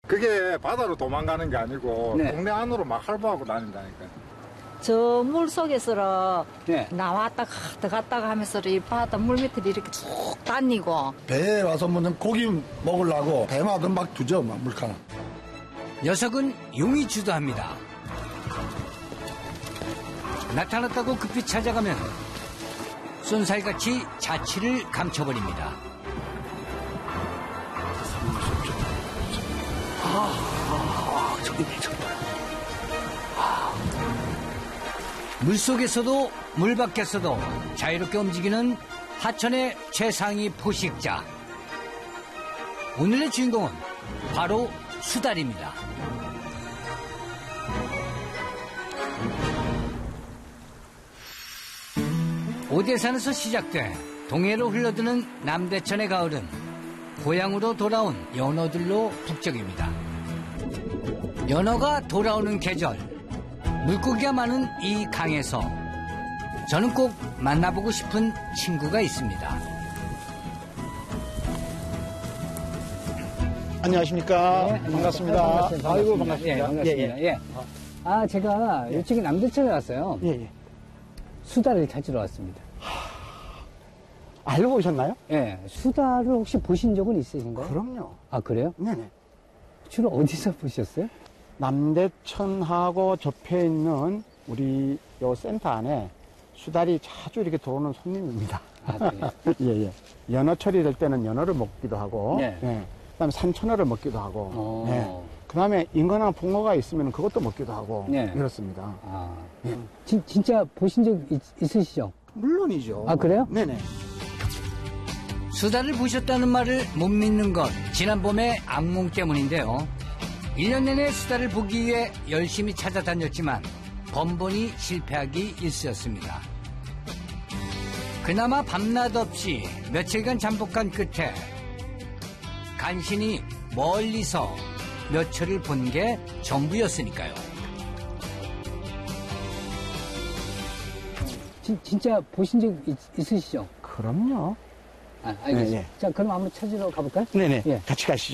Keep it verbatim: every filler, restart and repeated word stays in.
그게 바다로 도망가는 게 아니고 네. 동네 안으로 막 활보하고 다닌다니까. 저 물 속에서 네. 나왔다가 들어갔다가 하면서 이 바다 물 밑을 이렇게 쭉 다니고. 배에 와서 뭐냐 고기 먹으려고 배마다 막 두죠, 막 물가나. 녀석은 용이 주도합니다. 나타났다고 급히 찾아가면 쏜살같이 자취를 감춰버립니다. 아, 저기 미쳤다. 물속에서도 물 밖에서도 자유롭게 움직이는 하천의 최상위 포식자. 오늘의 주인공은 바로 수달입니다. 오대산에서 시작돼 동해로 흘러드는 남대천의 가을은 고향으로 돌아온 연어들로 북적입니다. 연어가 돌아오는 계절, 물고기가 많은 이 강에서 저는 꼭 만나보고 싶은 친구가 있습니다. 안녕하십니까. 네, 반갑습니다. 반갑습니다. 아이고, 반갑습니다. 예, 반갑습니다. 예, 예. 아, 제가 예. 이쪽에 남대천에 왔어요. 예, 예. 수달을 찾으러 왔습니다. 알고 오셨나요? 예, 수달을 혹시 보신 적은 있으신가요? 그럼요. 아, 그래요? 네네. 주로 어디서 보셨어요? 남대천하고 접해 있는 우리 요 센터 안에 수달이 자주 이렇게 들어오는 손님입니다. 아, 그래요? 예, 예. 연어철이 될 때는 연어를 먹기도 하고, 네. 예. 그다음에 산천어를 먹기도 하고, 어. 예. 그다음에 인간한 붕어가 있으면 그것도 먹기도 하고, 네. 이렇습니다. 아, 예. 진, 진짜 보신 적 있, 있으시죠? 물론이죠. 아, 그래요? 네네. 수달을 보셨다는 말을 못 믿는 건 지난 봄의 악몽 때문인데요. 일 년 내내 수달을 보기 위해 열심히 찾아다녔지만 번번이 실패하기 일쑤였습니다. 그나마 밤낮 없이 며칠간 잠복한 끝에 간신히 멀리서 몇 초를 본 게 전부였으니까요. 진, 진짜 보신 적 있, 있으시죠? 그럼요. 아, 알겠습니다. 네, 네. 자, 그럼 한번 찾으러 가볼까요? 네네. 예. 같이 가시죠.